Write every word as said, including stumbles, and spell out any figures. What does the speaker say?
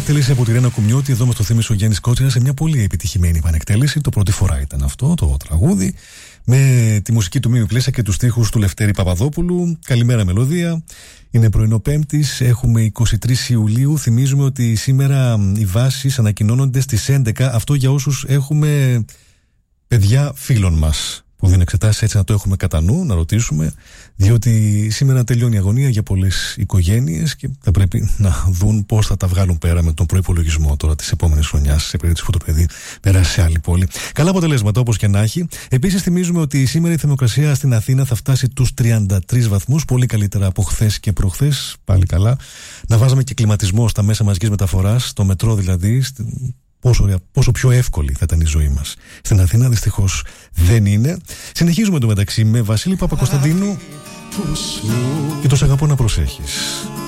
Επανεκτέλεση από τη Ρένα Κουμιώτη. Εδώ μας το θύμισε ο Γιάννης Κότσιρας σε μια πολύ επιτυχημένη επανεκτέλεση. Το πρώτη φορά ήταν αυτό το τραγούδι. Με τη μουσική του Μίμη Πλέσσα και τους στίχους του Λευτέρη Παπαδόπουλου. Καλημέρα μελωδία. Είναι πρωινό Πέμπτης, έχουμε εικοστή τρίτη Ιουλίου. Θυμίζουμε ότι σήμερα οι βάσεις ανακοινώνονται στις έντεκα. Αυτό για όσους έχουμε παιδιά φίλων μας που δίνουν εξετάσεις, έτσι να το έχουμε κατά νου, να ρωτήσουμε, διότι σήμερα τελειώνει η αγωνία για πολλές οικογένειες και θα πρέπει να δουν πώς θα τα βγάλουν πέρα με τον προϋπολογισμό τώρα της επόμενης χρονιάς, σε περίπτωση που το παιδί περάσει σε άλλη πόλη. Καλά αποτελέσματα όπως και να έχει. Επίσης, θυμίζουμε ότι σήμερα η θερμοκρασία στην Αθήνα θα φτάσει τους τριάντα τρεις βαθμούς, πολύ καλύτερα από χθες και προχθές. Πάλι καλά. Να βάζαμε και κλιματισμό στα μέσα μαζικής μεταφοράς, το μετρό δηλαδή. Πόσο, πόσο πιο εύκολη θα ήταν η ζωή μας. Στην Αθήνα δυστυχώς δεν είναι. Συνεχίζουμε το μεταξύ με Βασίλη Παπακοσταντίνου και το «Σ' αγαπώ να προσέχεις».